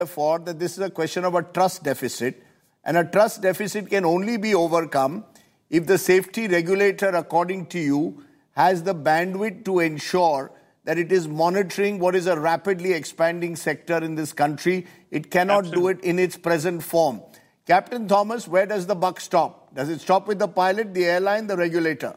therefore, that this is a question of a trust deficit, and a trust deficit can only be overcome if the safety regulator, according to you, has the bandwidth to ensure that it is monitoring what is a rapidly expanding sector in this country. It cannot do it in its present form. Captain Thomas, where does the buck stop? Does it stop with the pilot, the airline, the regulator?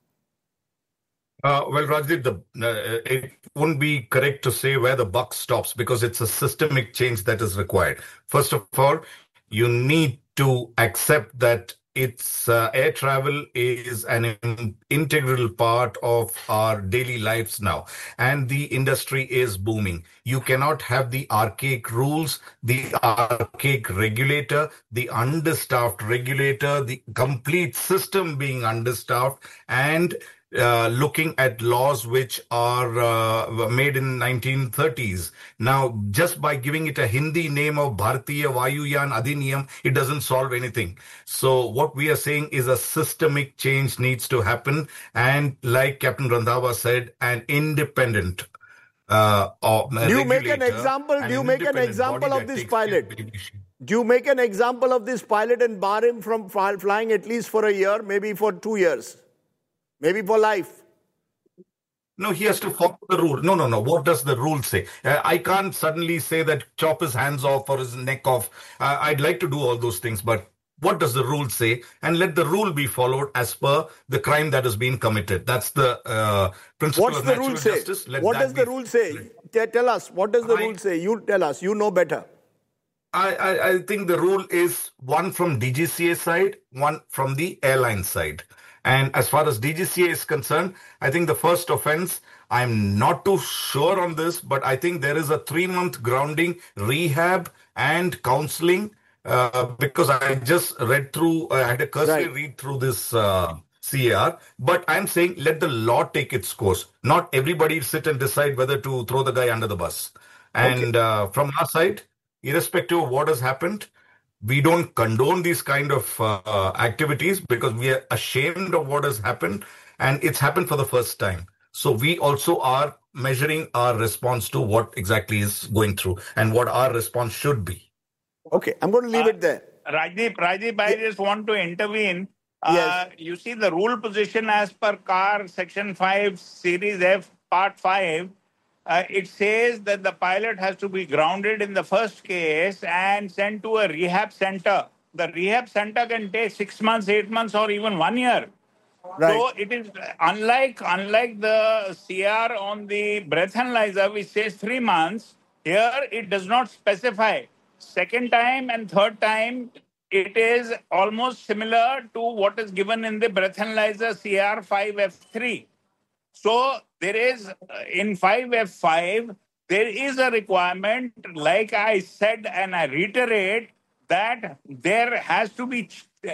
Well, Rajdeep, it wouldn't be correct to say where the buck stops because it's a systemic change that is required. First of all, you need to accept that air travel is an integral part of our daily lives now, and the industry is booming. You cannot have the archaic rules, the archaic regulator, the understaffed regulator, the complete system being understaffed, and looking at laws which are made in 1930s. Now, just by giving it a Hindi name of Bharatiya Vayuyan Adhiniyam, it doesn't solve anything. So what we are saying is a systemic change needs to happen. And like Captain Randhawa said, an independent Do you make an example of this pilot? Do you make an example of this pilot and bar him from flying at least for a year, maybe for 2 years? Maybe for life. No, he has to follow the rule. No. What does the rule say? I can't suddenly say that chop his hands off or his neck off. I'd like to do all those things, but what does the rule say? And let the rule be followed as per the crime that has been committed. That's the principle of natural justice. What does the rule say? Tell us. What does the rule say? You tell us. You know better. I think the rule is one from DGCA side, one from the airline side. And as far as DGCA is concerned, I think the first offense, I'm not too sure on this, but I think there is a 3-month grounding, rehab and counseling, because I just read through, I had a cursory read through this CAR, but I'm saying let the law take its course. Not everybody sit and decide whether to throw the guy under the bus. And from our side, irrespective of what has happened, we don't condone these kind of activities because we are ashamed of what has happened, and it's happened for the first time. So we also are measuring our response to what exactly is going through and what our response should be. Okay, I'm going to leave it there. Rajdeep, I just want to intervene. Yes. You see the rule position as per CAR Section 5, Series F, Part 5, it says that the pilot has to be grounded in the first case and sent to a rehab center. The rehab center can take 6 months, 8 months, or even 1 year. Right. So it is unlike the CR on the breathalyzer, which says 3 months. Here it does not specify. Second time and third time, it is almost similar to what is given in the breathalyzer CR 5F3. So there is, in 5F5, there is a requirement, like I said, and I reiterate, that it has to be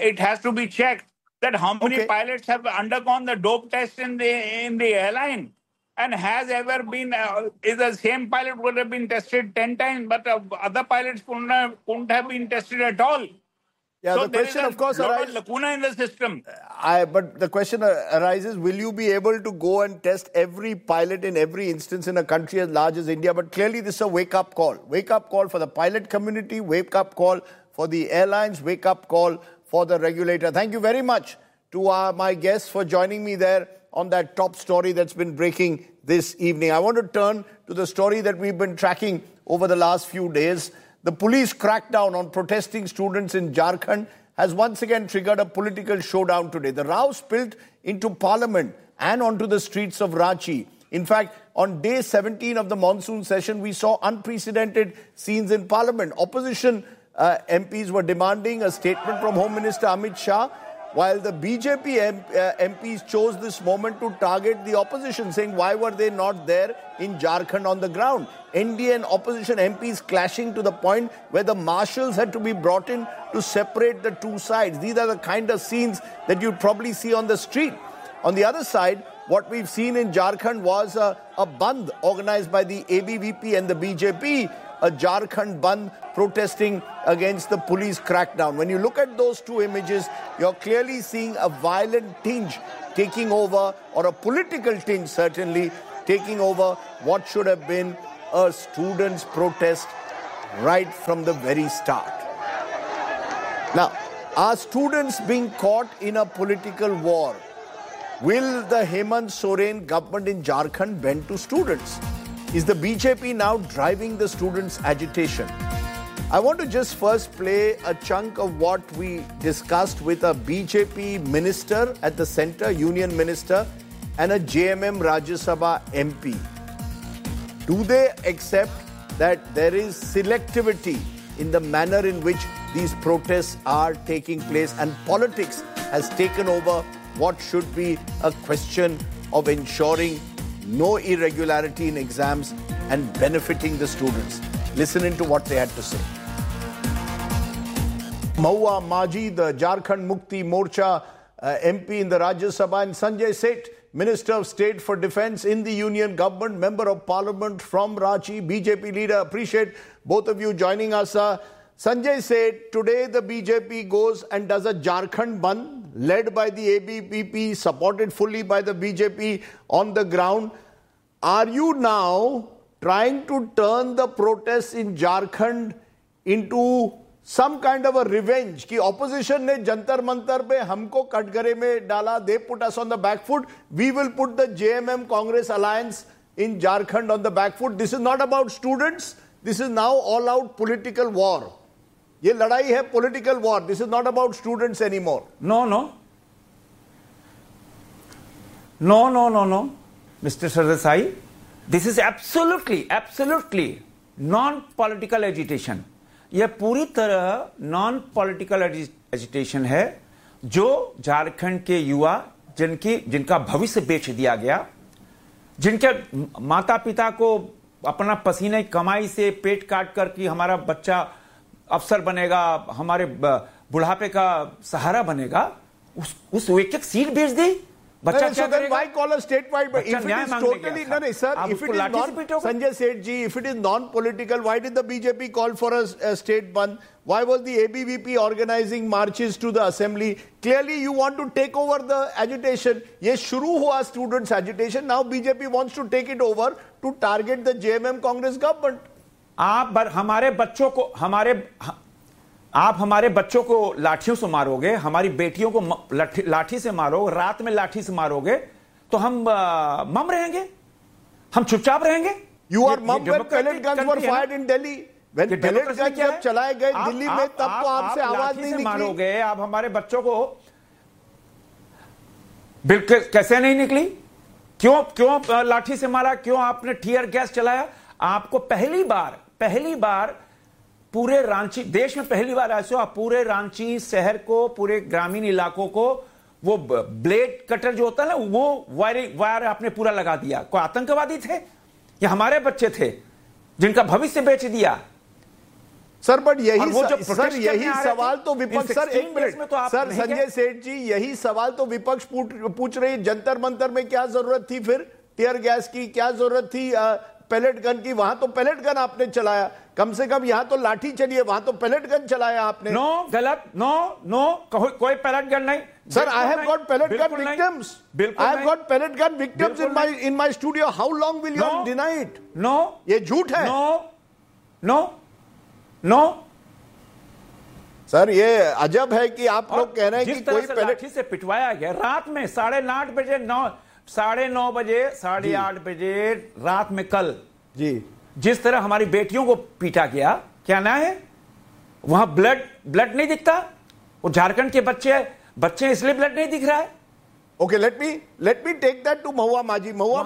checked that how many pilots have undergone the dope test in the airline, and has ever been, is the same pilot would have been tested 10 times, but other pilots couldn't have been tested at all. Yeah, so the question, of course, arises. Lacuna in the system. But the question arises: will you be able to go and test every pilot in every instance in a country as large as India? But clearly, this is a wake-up call. Wake-up call for the pilot community. Wake-up call for the airlines. Wake-up call for the regulator. Thank you very much to my guests for joining me there on that top story that's been breaking this evening. I want to turn to the story that we've been tracking over the last few days. The police crackdown on protesting students in Jharkhand has once again triggered a political showdown today. The row spilled into parliament and onto the streets of Ranchi. In fact, on day 17 of the monsoon session, we saw unprecedented scenes in parliament. Opposition MPs were demanding a statement from Home Minister Amit Shah, while the BJP MPs chose this moment to target the opposition, saying why were they not there in Jharkhand on the ground. NDA and opposition MPs clashing to the point where the marshals had to be brought in to separate the two sides. These are the kind of scenes that you'd probably see on the street. On the other side, what we've seen in Jharkhand was a bandh organized by the ABVP and the BJP, a Jharkhand bandh protesting against the police crackdown. When you look at those two images, you're clearly seeing a violent tinge taking over, or a political tinge certainly, taking over what should have been a students' protest right from the very start. Now, are students being caught in a political war? Will the Hemant Soren government in Jharkhand bend to students? Is the BJP now driving the students' agitation? I want to just first play a chunk of what we discussed with a BJP minister at the center, union minister, and a JMM Rajya Sabha MP. Do they accept that there is selectivity in the manner in which these protests are taking place and politics has taken over what should be a question of ensuring no irregularity in exams and benefiting the students? Listen into what they had to say. Mahua Maji, the Jharkhand Mukti Morcha MP in the Rajya Sabha, and Sanjay Seth, Minister of State for Defence in the Union Government, Member of Parliament from Ranchi, BJP leader. Appreciate both of you joining us. Sanjay Seth, today the BJP goes and does a Jharkhand Bandh led by the ABPP, supported fully by the BJP on the ground. Are you now trying to turn the protests in Jharkhand into some kind of a revenge कि opposition ने जंतर मंतर पे हमको कटघरे में डाला, they put us on the back foot, we will put the JMM Congress alliance in Jharkhand on the back foot? This is not about students, this is now all out political war. ये लड़ाई है political war, this is not about students anymore. No, Mr. Sardesai, this is absolutely non-political agitation. यह पूरी तरह non political agitation है जो झारखंड के युवा जिनका भविष्य बेच दिया गया, जिनके माता पिता को अपना पसीने कमाई से पेट काट कर कि हमारा बच्चा अफसर बनेगा, हमारे बुढ़ापे का सहारा बनेगा, उस एक एक सीट बेच दी. बच्चा क्या करेगा? Why call a statewide? If it is totally, no, sir. If it is not, Sanjay Seth ji, if it is non-political, why did the BJP call for a state bandh? Why was the ABVP organizing marches to the assembly? Clearly, you want to take over the agitation. ये शुरू हुआ students' agitation. Now BJP wants to take it over to target the JMM Congress government. आप हमारे बच्चों को लाठियों से मारोगे, हमारी बेटियों को लाठी से मारोगे, रात में लाठी से मारोगे, तो हम मम रहेंगे, हम चुपचाप रहेंगे. You are mum when pellet guns were fired in Delhi. When pellet guns जब चलाए गए दिल्ली में, तब तो आपसे आवाज नहीं निकली. मारोगे, आप हमारे बच्चों को बिल्कुल कैसे नहीं निकली? क्यों लाठी से मारा? क्यों आपने टीयर गैस चलाया? आपको पहली बार पूरे रांची, देश में पहली बार ऐसे आप पूरे रांची शहर को, पूरे ग्रामीण इलाकों को वो ब्लेड कटर जो होता है ना, वो वायर आपने पूरा लगा दिया. कोई आतंकवादी थे या हमारे बच्चे थे जिनका भविष्य बेच दिया? सर बट यही सवाल तो विपक्ष, सर एक मिनट, सर संजय सेठ जी, यही सवाल तो विपक्ष पूछ रही. जंतर मंतर में क्या जरूरत थी फिर टीयर गैस की? क्या जरूरत थी पैलेट गन की? वहां तो पैलेट गन आपने चलाया. कम से कम यहां तो लाठी चलिए, वहां तो पैलेट गन चलाया आपने. नो, गलत. नो, कोई पैलेट गन नहीं. Sir, I have got pellet gun victims. I have got pellet gun victims in my studio. How long will you deny it? No, ये झूठ है. No. सर, ये अजब है कि आप लोग कह रहे हैं कि कोई लाठी से पिटवाया गया रात में 8:30 बजे, 9:30 बजे, 8:30 बजे रात में कल जी, जिस तरह हमारी बेटियों को पीटा गया, क्या ना है वहां ब्लड नहीं दिखता? वो झारखंड के बच्चे इसलिए ब्लड नहीं दिख रहा है. Okay, let me take that to महua माजी. महua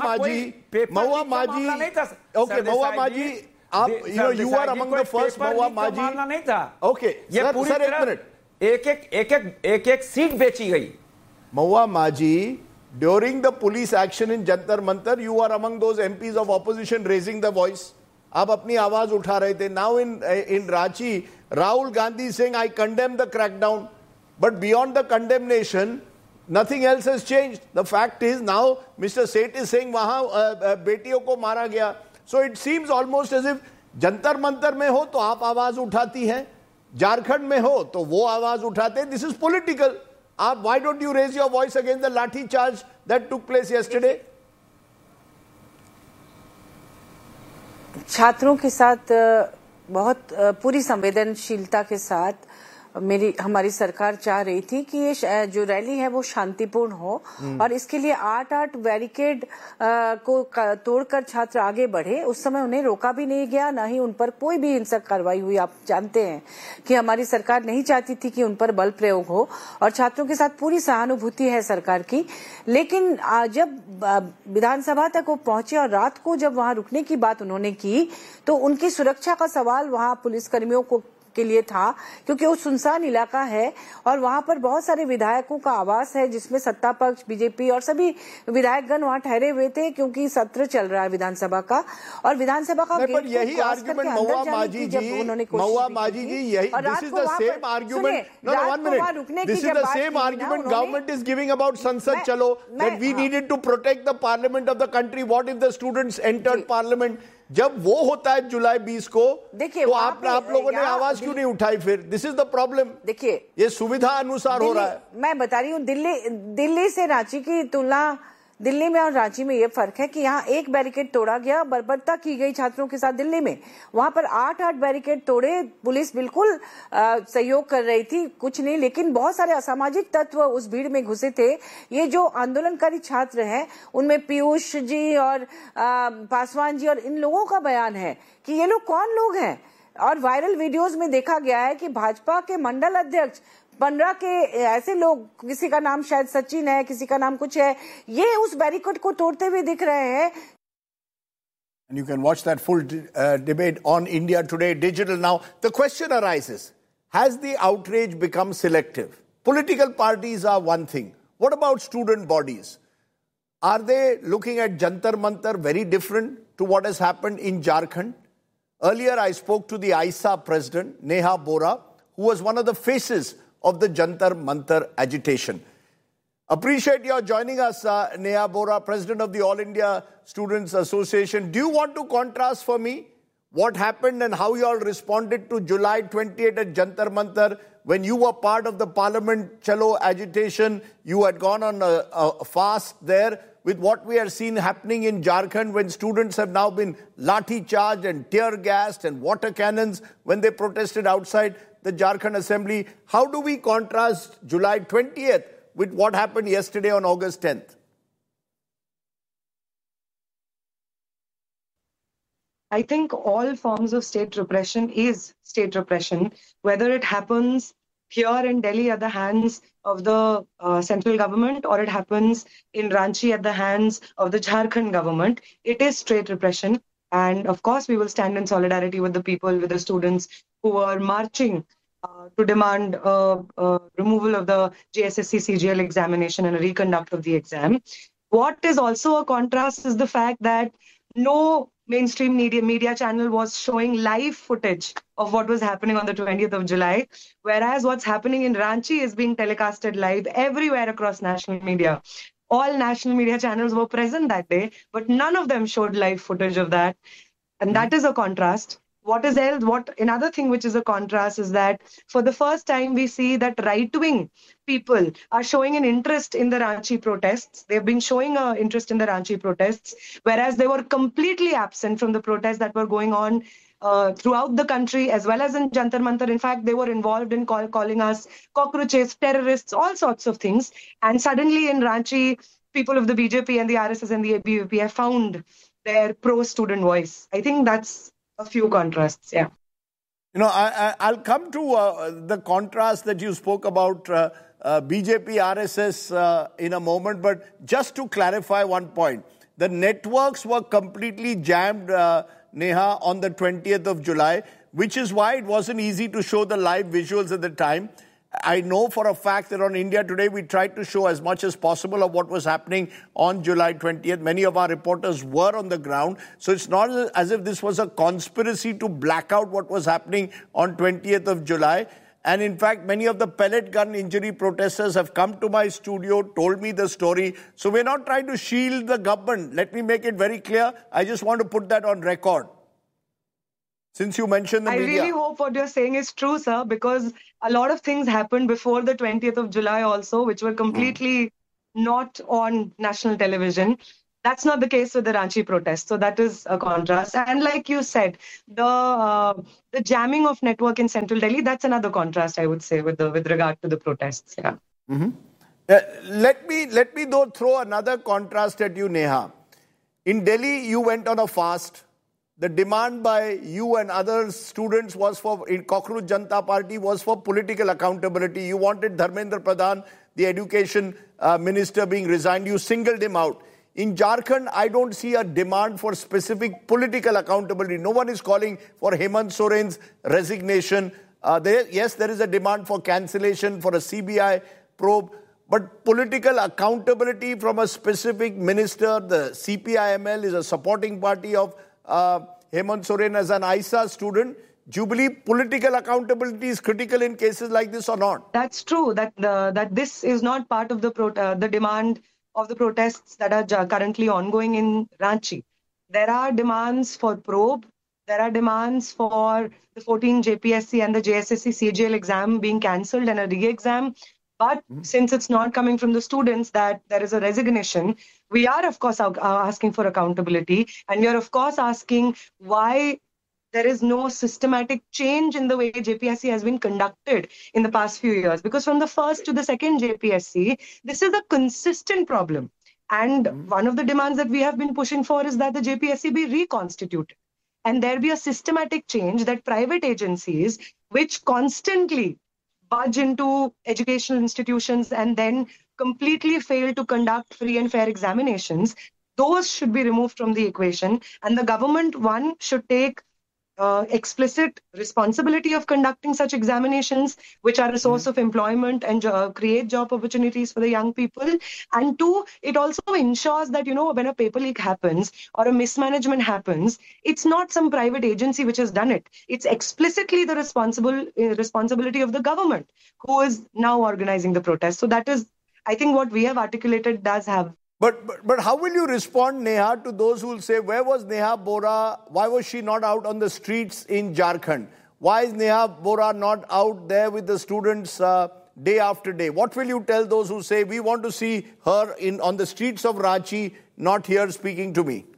माजी, आप you are among the first. महua माजी मामला नहीं था. ओके, ये पूरी तरह एक सीट बेची गई. महua माजी, during the police action in Jantar Mantar, you are among those MPs of opposition raising the voice. आप अपनी आवाज उठा रहे थे. Now in Ranchi, Rahul Gandhi is saying, I condemn the crackdown. But beyond the condemnation, nothing else has changed. The fact is now Mr. Seth is saying वहां बेटियों को मारा गया. So it seems almost as if Jantar Mantar में हो तो आप आवाज उठाती हैं, झारखंड में हो तो वो आवाज उठाते हैं. This is political. Why don't you raise your voice against the lathi charge that took place yesterday? छात्रों के साथ बहुत पूरी संवेदनशीलता के साथ हमारी सरकार चाह रही थी कि ये जो रैली है वो शांतिपूर्ण हो और इसके लिए 8 बैरिकेड को तोड़कर छात्र आगे बढ़े। उस समय उन्हें रोका भी नहीं गया, ना ही उन पर कोई भी हिंसक कार्रवाई हुई। आप जानते हैं कि हमारी सरकार नहीं चाहती थी कि उन पर बल प्रयोग हो और छात्रों के साथ पूरी सहानुभूति है सरकार की। लेकिन जब विधानसभा तक वो पहुंचे और रात को जब वहां रुकने की बात उन्होंने की तो उनकी सुरक्षा का सवाल वहां पुलिसकर्मियों के लिए था, क्योंकि वो सुनसान इलाका है और वहां पर बहुत सारे विधायकों का आवास है जिसमें सत्ता पक्ष, बीजेपी और सभी विधायकगण वहां ठहरे हुए थे, क्योंकि सत्र चल रहा है विधानसभा का। और विधानसभा का गेट यही आर्गुमेंट महुआ माजी जी, यही this is the same argument, no 1 minute, this is the same argument government is giving about संसद चलो, that we needed to protect the parliament of the country. What if the students entered parliament? जब वो होता है जुलाई 20 को, तो आप लोगों ने आवाज क्यों नहीं उठाई फिर? This is the problem. देखिए, ये सुविधा अनुसार हो रहा है। मैं बता रही हूँ, दिल्ली से रांची की तुलना, दिल्ली में और रांची में ये फर्क है कि यहाँ 1 बैरिकेड तोड़ा गया, बर्बरता की गई छात्रों के साथ। दिल्ली में वहां पर 8 बैरिकेड तोड़े, पुलिस बिल्कुल सहयोग कर रही थी, कुछ नहीं। लेकिन बहुत सारे असामाजिक तत्व उस भीड़ में घुसे थे। ये जो आंदोलनकारी छात्र हैं उनमें पीयूष जी और पासवान जी और इन लोगों का बयान है कि ये लोग कौन लोग हैं। और वायरल वीडियोज में देखा गया है कि भाजपा के मंडल अध्यक्ष 15 के ऐसे लोग, किसी का नाम शायद सचिन है, किसी का नाम कुछ है, ये उस बैरिकेड को तोड़ते हुए दिख रहे हैं। And you can watch that full debate on India Today Digital. Now, the question arises, has the outrage become selective? Political parties are one thing. What about student bodies? Are they looking at Jantar Mantar very different to what has happened in Jharkhand? Earlier, I spoke to the AISA president, Neha Bora, who was one of the faces of the Jantar Mantar agitation. Appreciate your joining us, Neha Bora, president of the All India Students Association. Do you want to contrast for me what happened and how you all responded to July 28 at Jantar Mantar when you were part of the Parliament Chalo agitation? You had gone on a fast there, with what we are seeing happening in Jharkhand when students have now been lathi charged and tear gassed and water cannons when they protested outside the Jharkhand Assembly. How do we contrast July 20th with what happened yesterday on August 10th? I think all forms of state repression is state repression, whether it happens here in Delhi at the hands of the central government or it happens in Ranchi at the hands of the Jharkhand government. It is state repression. And of course, we will stand in solidarity with the people, with the students who are marching to demand removal of the JSSC CGL examination and a reconduct of the exam. What is also a contrast is the fact that no mainstream media channel was showing live footage of what was happening on the 20th of July, whereas what's happening in Ranchi is being telecasted live everywhere across national media. All national media channels were present that day, but none of them showed live footage of that. And that is a contrast. What is else? Another thing which is a contrast is that for the first time we see that right-wing people are showing an interest in the Ranchi protests. They've been showing an interest in the Ranchi protests, whereas they were completely absent from the protests that were going on throughout the country, as well as in Jantar Mantar. In fact, they were involved in calling us cockroaches, terrorists, all sorts of things. And suddenly in Ranchi, people of the BJP and the RSS and the ABVP have found their pro-student voice. I think that's a few contrasts, yeah. You know, I'll come to the contrast that you spoke about BJP, RSS in a moment, but just to clarify one point, the networks were completely jammed, Neha, on the 20th of July, which is why it wasn't easy to show the live visuals at the time. I know for a fact that on India Today, we tried to show as much as possible of what was happening on July 20th. Many of our reporters were on the ground. So it's not as if this was a conspiracy to black out what was happening on 20th of July. And in fact, many of the pellet gun injury protesters have come to my studio, told me the story. So we're not trying to shield the government. Let me make it very clear. I just want to put that on record. Since you mentioned the media. I really hope what you're saying is true, sir, because a lot of things happened before the 20th of July also, which were completely not on national television. That's not the case with the Ranchi protest. So that is a contrast. And like you said, the jamming of network in central Delhi, that's another contrast, I would say, with regard to the protests. Yeah. Let me though throw another contrast at you, Neha. In Delhi, you went on a fast. The demand by you and other students was in Cockroach Janata Party was for political accountability. You wanted Dharmendra Pradhan, the education minister, being resigned. You singled him out. In Jharkhand, I don't see a demand for specific political accountability. No one is calling for Hemant Soren's resignation. Yes, there is a demand for cancellation, for a CBI probe. But political accountability from a specific minister, the CPIML is a supporting party of Hemant Soren as an ISA student. Do you believe political accountability is critical in cases like this or not? That's true, that this is not part of the demand of the protests that are currently ongoing in Ranchi. There are demands for probe. There are demands for the 14 JPSC and the JSSC CGL exam being cancelled and a re-exam. But since it's not coming from the students that there is a resignation, we are, of course, asking for accountability. And we are, of course, asking why there is no systematic change in the way JPSC has been conducted in the past few years. Because from the first to the second JPSC, this is a consistent problem. And one of the demands that we have been pushing for is that the JPSC be reconstituted. And there be a systematic change that private agencies, which constantly budge into educational institutions and then completely fail to conduct free and fair examinations, those should be removed from the equation. And the government, one, should take explicit responsibility of conducting such examinations, which are a source of employment and create job opportunities for the young people. And two, it also ensures that, when a paper leak happens or a mismanagement happens, it's not some private agency which has done it. It's explicitly the responsibility of the government who is now organizing the protest. So that is, I think, what we have articulated does have. But how will you respond, Neha, to those who will say, where was Neha Bora? Why was she not out on the streets in Jharkhand? Why is Neha Bora not out there with the students day after day? What will you tell those who say, we want to see her on the streets of Ranchi, not here speaking to me?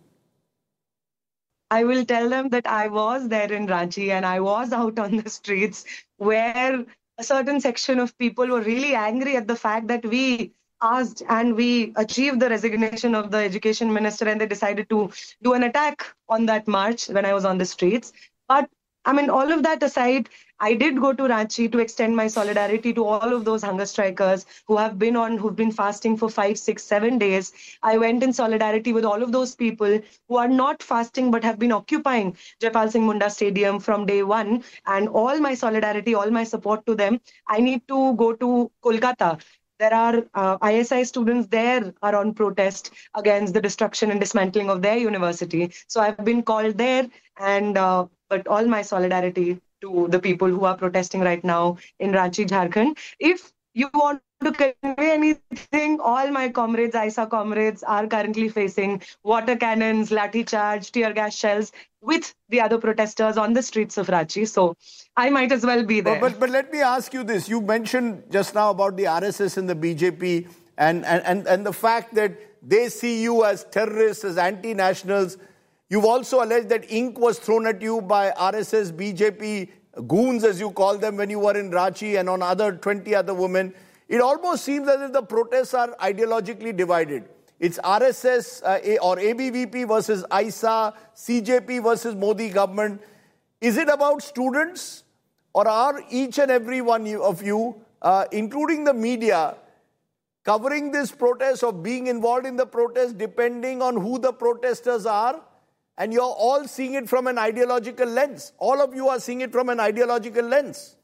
I will tell them that I was there in Ranchi and I was out on the streets where a certain section of people were really angry at the fact that we asked and we achieved the resignation of the education minister, and they decided to do an attack on that march when I was on the streets. But all of that aside, I did go to Ranchi to extend my solidarity to all of those hunger strikers who've been fasting for 5, 6, 7 days. I went in solidarity with all of those people who are not fasting but have been occupying Jaipal Singh Munda Stadium from day one, and all my solidarity, all my support to them. I need to go to Kolkata. There are ISI students there are on protest against the destruction and dismantling of their university. So I've been called there, and but all my solidarity to the people who are protesting right now in Ranchi, Jharkhand. If you want to convey anything, all my comrades, ISA comrades, are currently facing water cannons, lathi charge, tear gas shells with the other protesters on the streets of Ranchi. So I might as well be there. But let me ask you this. You mentioned just now about the RSS and the BJP and the fact that they see you as terrorists, as anti-nationals. You've also alleged that ink was thrown at you by RSS, BJP goons, as you call them, when you were in Ranchi and on 20 other women. It almost seems as if the protests are ideologically divided. It's RSS or ABVP versus ISA, CJP versus Modi government. Is it about students, or are each and every one of you, including the media, covering this protest or being involved in the protest depending on who the protesters are? And you're all seeing it from an ideological lens. All of you are seeing it from an ideological lens.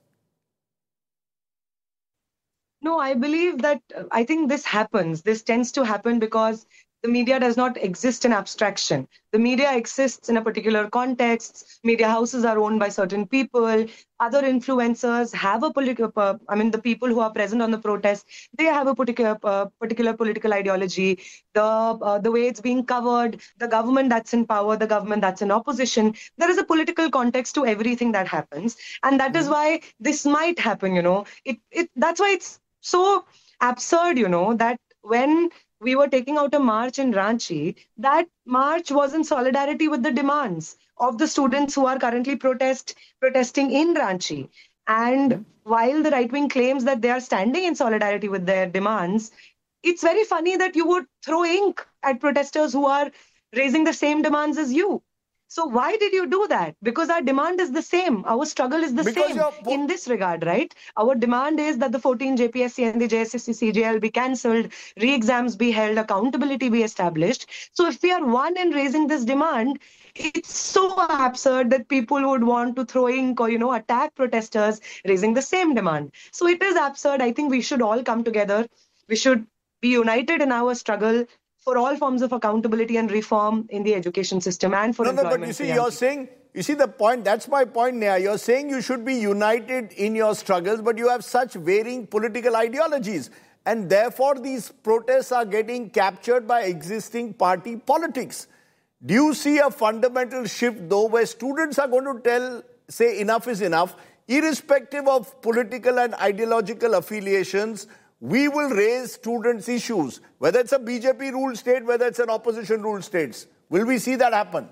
No, I believe that, I think this happens. This tends to happen because the media does not exist in abstraction. The media exists in a particular context. Media houses are owned by certain people. Other influencers have a the people who are present on the protest, they have a particular political ideology. The way it's being covered, the government that's in power, the government that's in opposition, there is a political context to everything that happens. And that is why this might happen, That's why it's so absurd, that when we were taking out a march in Ranchi, that march was in solidarity with the demands of the students who are currently protesting in Ranchi. And while the right wing claims that they are standing in solidarity with their demands, it's very funny that you would throw ink at protesters who are raising the same demands as you. So why did you do that? Because our demand is the same. Our struggle is the same in this regard, right? Our demand is that the 14 JPSC and the JSSC CGL be cancelled, re-exams be held, accountability be established. So if we are one in raising this demand, it's so absurd that people would want to throw ink or, attack protesters raising the same demand. So it is absurd. I think we should all come together. We should be united in our struggle for all forms of accountability and reform in the education system and for employment. No, but you see, you're saying, the point, that's my point, Neha. You're saying you should be united in your struggles, but you have such varying political ideologies. And therefore, these protests are getting captured by existing party politics. Do you see a fundamental shift, though, where students are going to say enough is enough, irrespective of political and ideological affiliations? We will raise students' issues, whether it's a BJP-ruled state, whether it's an opposition-ruled state. Will we see that happen?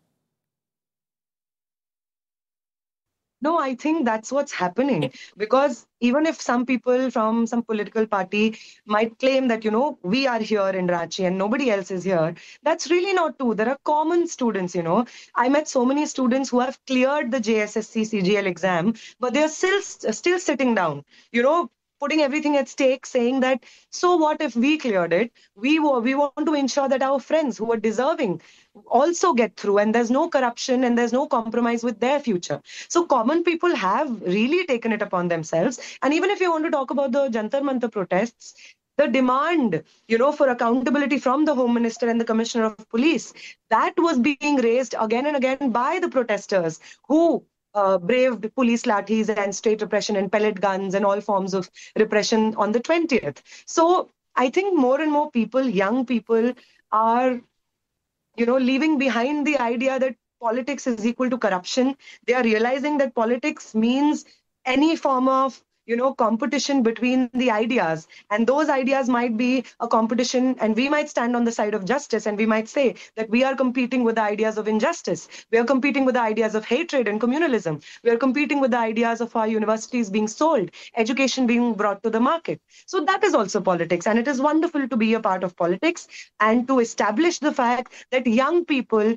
No, I think that's what's happening. Because even if some people from some political party might claim that, we are here in Ranchi and nobody else is here, that's really not true. There are common students, I met so many students who have cleared the JSSC CGL exam, but they are still sitting down, putting everything at stake, saying that, so what if we cleared it? We want to ensure that our friends who are deserving also get through, and there's no corruption and there's no compromise with their future. So common people have really taken it upon themselves. And even if you want to talk about the Jantar Mantar protests, the demand, for accountability from the Home Minister and the Commissioner of Police, that was being raised again and again by the protesters who braved police lathis and state repression and pellet guns and all forms of repression on the 20th. So I think more and more people, young people, are, leaving behind the idea that politics is equal to corruption. They are realizing that politics means any form of competition between the ideas. And those ideas might be a competition, and we might stand on the side of justice, and we might say that we are competing with the ideas of injustice. We are competing with the ideas of hatred and communalism. We are competing with the ideas of our universities being sold, education being brought to the market. So that is also politics. And it is wonderful to be a part of politics and to establish the fact that young people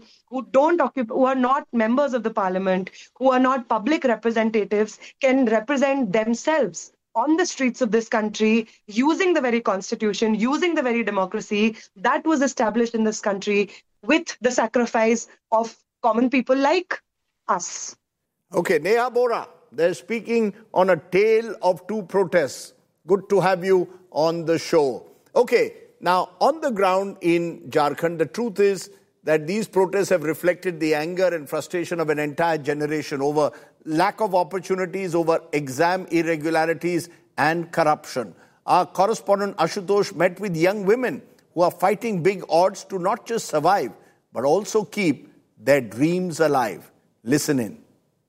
who are not members of the parliament, who are not public representatives, can represent themselves on the streets of this country using the very constitution, using the very democracy that was established in this country with the sacrifice of common people like us. Okay, Neha Bora, they're speaking on a tale of two protests. Good to have you on the show. Okay, now on the ground in Jharkhand, the truth is that these protests have reflected the anger and frustration of an entire generation over lack of opportunities, over exam irregularities and corruption. Our correspondent Ashutosh met with young women who are fighting big odds to not just survive, but also keep their dreams alive. Listen in.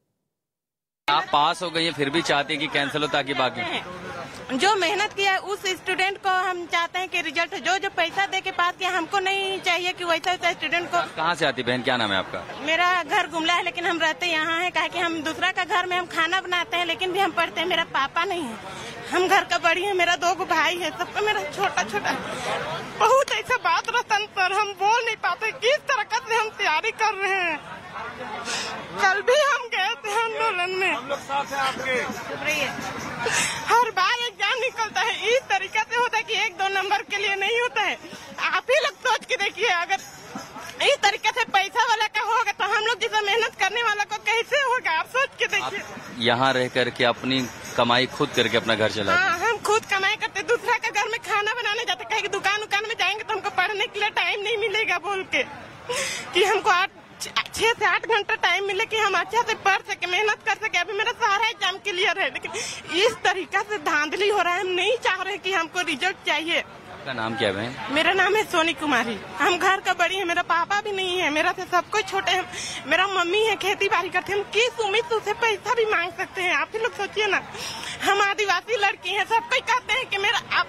आप पास हो गई हैं फिर भी चाहते हैं कि cancel हो ताकि बाकी जो मेहनत किया है उस स्टूडेंट को हम चाहते हैं कि रिजल्ट जो पैसा दे के पास किया हमको नहीं चाहिए कि वैसा स्टूडेंट को। कहाँ से आती बहन, क्या नाम है आपका? मेरा घर गुमला है लेकिन हम रहते यहाँ हैं, कहा कि हम दूसरा का घर में हम खाना बनाते हैं लेकिन भी हम पढ़ते हैं। मेरा पापा नहीं है, हम घर का बड़ी है, मेरा 2 भाई है, सबका मेरा छोटा छोटा। बहुत ऐसा बात रतन सर हम बोल नहीं पाते किस तरह से हम तैयारी कर रहे हैं। कल भी हम गए थे आंदोलन में, हम लोग साथ हैं आपके। हर बार एग्जाम निकलता है इस तरीके से होता है कि 1-2 नंबर के लिए नहीं होता है। आप ही लोग सोच के देखिए, अगर इस तरीके से पैसा वाला का होगा तो हम लोग जैसा मेहनत करने वाला को कैसे होगा, आप सोच के देखिए। यहाँ रह करके अपनी कमाई खुद करके अपना घर चला। हाँ, हम खुद कमाई करते, दूसरा का घर में खाना बनाने जाते, कहीं दुकान में जाएंगे तो हमको पढ़ने के लिए टाइम नहीं मिलेगा बोल के कि हमको 6 से 8 घंटा टाइम मिले कि हम अच्छा से पढ़ सके, मेहनत कर सके। अभी मेरा सारा एग्जाम क्लियर है, लेकिन इस तरीका से धांधली हो रहा है। हम नहीं चाह रहे कि हमको रिजल्ट चाहिए। आपका नाम क्या है? मेरा नाम है सोनी कुमारी। हम घर का बड़ी है, मेरा पापा भी नहीं है, मेरा से सब कोई छोटे हैं। मेरा मम्मी है, खेती बाड़ी करते हैं। हम किस उम्मीद से पैसा भी मांग सकते हैं? आप ही लोग सोचिए ना, हम आदिवासी लड़की हैं, सब कोई कहते हैं कि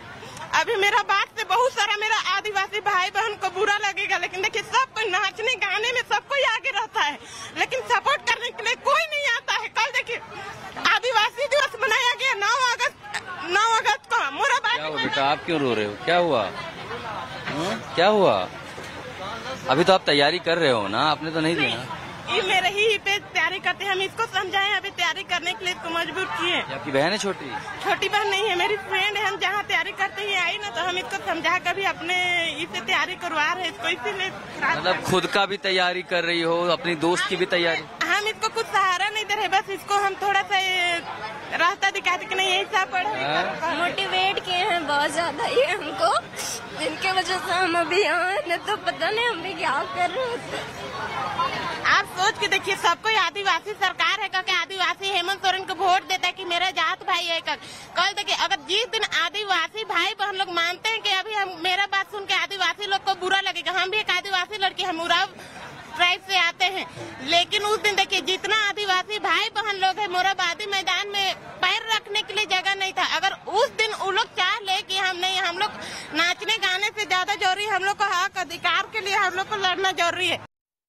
अभी मेरा बात से बहुत सारा मेरा आदिवासी भाई बहन को बुरा लगेगा, लेकिन देखिए सबको नाचने गाने में सबको आगे रहता है, लेकिन सपोर्ट करने के लिए कोई नहीं आता है। कल देखिए आदिवासी दिवस मनाया गया 9 अगस्त को। क्या हुआ बेटा, आप क्यों रो रहे हो? क्या हुआ? क्या हुआ? अभी तो आप तैयारी कर रहे हो ना, आपने तो नहीं देना। ये मेरे ही पे तैयारी करते हैं, हम इसको समझाएं, अभी तैयारी करने के लिए इसको मजबूर किए। आपकी बहन है छोटी? छोटी बहन नहीं है, मेरी फ्रेंड है। हम जहाँ तैयारी करते हैं आई ना, तो हम इसको समझा कर भी अपने इससे तैयारी करवा रहे हैं इसको, इसीलिए मतलब खुद का भी तैयारी कर रही हो, अपनी दोस्त की भी तैयारी? हम इसको कुछ सहारा नहीं दे रहे, बस इसको हम थोड़ा सा रास्ता दिखाते कि नहीं यही सब पढ़े। मोटिवेट किए हैं बहुत ज्यादा ये हमको, जिनके वजह से हम अभी यहाँ हैं, तो पता नहीं हम भी क्या कर रहे होते। आप सोच के देखिए, सबको आदिवासी सरकार है क्योंकि आदिवासी हेमंत सोरेन को वोट देता है कि मेरा जात भाई है। कल देखिए, अगर जिस दिन आदिवासी भाई बहन लोग मानते हैं कि अभी हम मेरा बात सुन के आदिवासी लोग को बुरा लगेगा, हम भी एक आदिवासी लड़की, हम उराव ट्राइब से आते हैं, लेकिन उस दिन देखिए जितना आदिवासी भाई बहन लोग है, मोरहाबादी मैदान में पैर रखने के लिए जगह नहीं था। अगर उस दिन वो लोग चाह ले कि हम नहीं, हम लोग नाचने गाने से ज्यादा जरूरी, हम लोग को हक अधिकार के लिए हम लोग को लड़ना जरूरी है।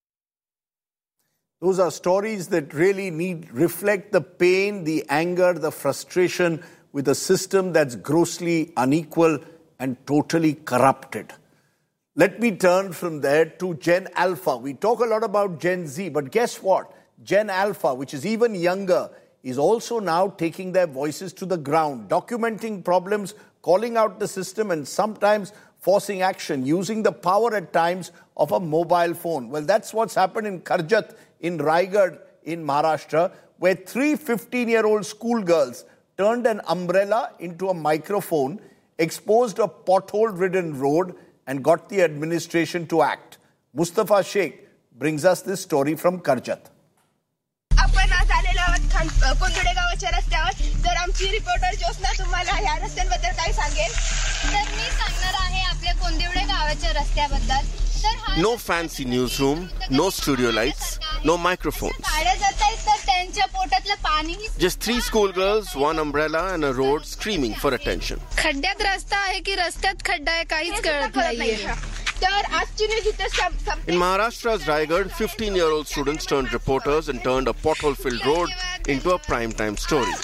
Those are stories that really reflect the pain, the anger, the frustration with a system that's grossly unequal and totally corrupted. Let me turn from there to Gen Alpha. We talk a lot about Gen Z, but guess what? Gen Alpha, which is even younger, is also now taking their voices to the ground, documenting problems, calling out the system, and sometimes forcing action, using the power at times of a mobile phone. Well, that's what's happened in Karjat in Raigad in Maharashtra, where 3 15-year-old schoolgirls turned an umbrella into a microphone, exposed a pothole-ridden road, and got the administration to act. Mustafa Sheikh brings us this story from Karjat. आपण आज आलेलो आहोत कोंदुडे गावाच्या रस्त्यावर, तर आमची reporter Jyotsna तुम्हाला या रस्त्यांबद्दल काय सांगेल? तर मी सांगणार आहे आपल्या कोंदिवडे गावाच्या रस्त्याबद्दल. No fancy newsroom, no studio lights, no microphones. गाड्या जात आहेत तर त्यांच्या पोटातलं पाणी. Just 3 schoolgirls, 1 umbrella and a road screaming for attention. खड्ड्यात रस्ता आहे की रस्त्यात खड्डा आहे काहीच कळत नाहीये. तर आजची न्यूज इथे In Maharashtra's Raigad, 15-year-old students turned reporters and turned a pothole-filled road into a prime-time story.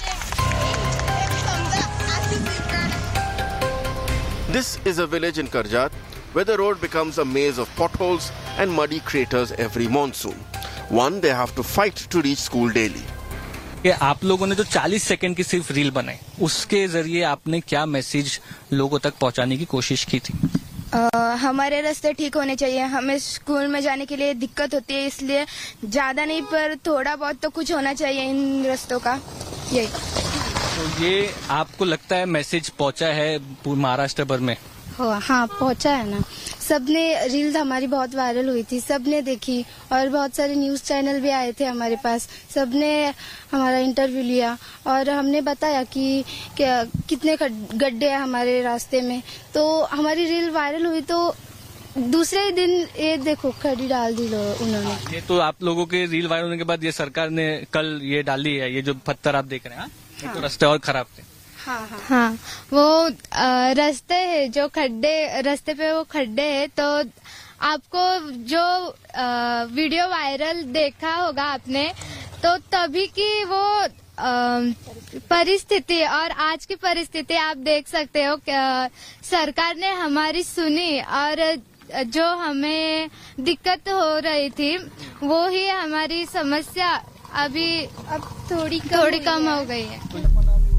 This is a village in Karjat where the road becomes a maze of potholes and muddy craters every monsoon. One they have to fight to reach school daily. कि आप लोगों ने जो 40 second की सिर्फ reel बनाई, उसके जरिए आपने क्या मैसेज लोगों तक पहुंचाने की कोशिश की थी? हमारे रास्ते ठीक होने चाहिए, हमें स्कूल में जाने के लिए दिक्कत होती है, इसलिए ज्यादा नहीं पर थोड़ा बहुत तो कुछ होना चाहिए इन रास्तों का, यही। तो ये आपको लगता है मैसेज पहुंचा है महाराष्ट्र भर में? हाँ पहुंचा है ना, सबने रील्स हमारी बहुत वायरल हुई थी, सबने देखी और बहुत सारे न्यूज चैनल भी आए थे हमारे पास, सबने हमारा इंटरव्यू लिया और हमने बताया कि कितने गड्ढे हैं हमारे रास्ते में। तो हमारी रील वायरल हुई तो दूसरे ही दिन ये देखो खड़ी डाल दी उन्होंने। ये तो आप लोगों के रील वायरल होने के बाद ये सरकार ने कल ये डाली है, ये जो पत्थर आप देख रहे हैं, हाँ? तो रास्ते और खराब थे। हाँ वो रास्ते है जो खड्डे, रास्ते पे वो खड्डे है, तो आपको जो वीडियो वायरल देखा होगा आपने, तो तभी की वो परिस्थिति और आज की परिस्थिति आप देख सकते हो। सरकार ने हमारी सुनी और जो हमें दिक्कत हो रही थी वो ही हमारी समस्या अभी अब थोड़ी कम हो गई है।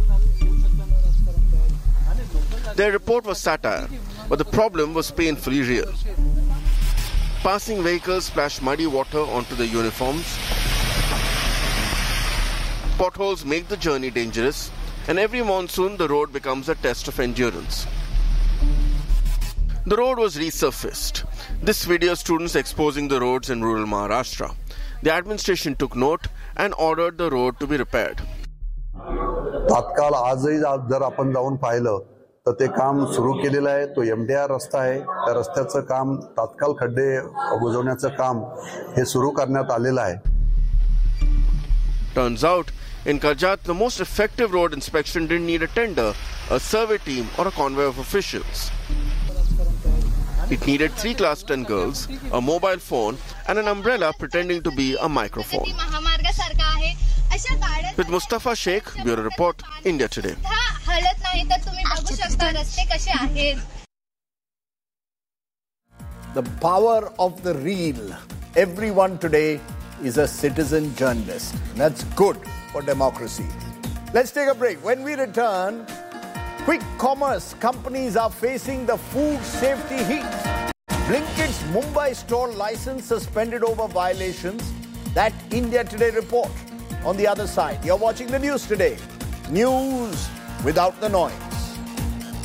Their report was satire, but the problem was painfully real. Passing vehicles splash muddy water onto the uniforms. Potholes make the journey dangerous, and every monsoon the road becomes a test of endurance. The road was resurfaced. This video students exposing the roads in rural Maharashtra. The administration took note and ordered the road to be repaired. तात्काळ आजही जर आपण जाऊन पाहिलं तर ते काम सुरू केलेलं आहे। तो MDR रस्ता आहे, त्या रस्त्याचं काम तात्काळ खड्डे बुजवण्याचं काम हे सुरू करण्यात आलेलं आहे। Turns out In Karjat, the most effective road inspection didn't need a tender, a survey team or a convoy of officials. It needed 3 class 10 girls, a mobile phone and an umbrella pretending to be a microphone. With Mustafa Sheikh, Bureau Report, India Today. The power of the reel. Everyone today is a citizen journalist. That's good for democracy. Let's take a break. When we return, quick commerce companies are facing the food safety heat. Blinkit's Mumbai store license suspended over violations. That India Today report. On the other side, you're watching the news today. News without the noise.